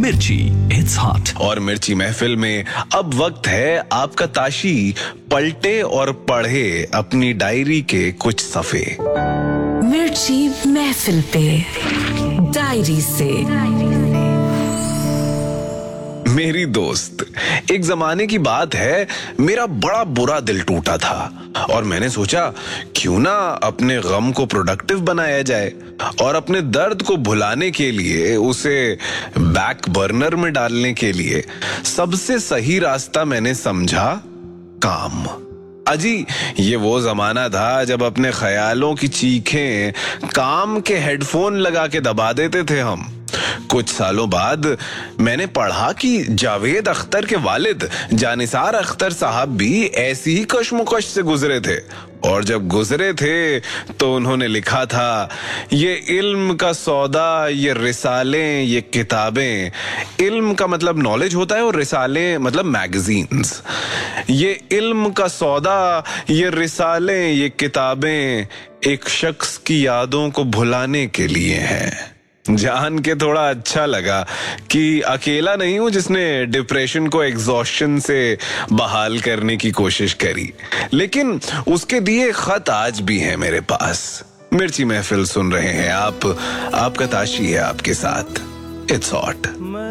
मिर्ची, it's hot. और मिर्ची महफिल में अब वक्त है आपका ताशी पलटे और पढ़े अपनी डायरी के कुछ सफ़े। मिर्ची महफिल पे डायरी से। मेरी दोस्त, एक जमाने की बात है, मेरा बड़ा बुरा दिल टूटा था और मैंने सोचा क्यों ना अपने गम को प्रोडक्टिव बनाया जाए और अपने दर्द को भुलाने के लिए, उसे बैक बर्नर में डालने के लिए सबसे सही रास्ता मैंने समझा काम। अजी, ये वो जमाना था जब अपने ख्यालों की चीखें काम के हेडफोन लगा के दबा देते थे हम। कुछ सालों बाद मैंने पढ़ा कि जावेद अख्तर के वालिद जानिसार अख्तर साहब भी ऐसी ही कश्मकश से गुजरे थे और जब गुजरे थे तो उन्होंने लिखा था, ये इल्म का सौदा, ये रिसालें, ये किताबें। इल्म का मतलब नॉलेज होता है और रिसालें मतलब मैगजीन्स। ये इल्म का सौदा, ये रिसालें, ये किताबें एक शख्स की यादों को भुलाने के लिए हैं। जान के थोड़ा अच्छा लगा कि अकेला नहीं हूं जिसने डिप्रेशन को एग्जॉस्शन से बहाल करने की कोशिश करी, लेकिन उसके दिए खत आज भी हैं मेरे पास। मिर्ची महफिल सुन रहे हैं आप, आपका ताशी है आपके साथ। It's hot.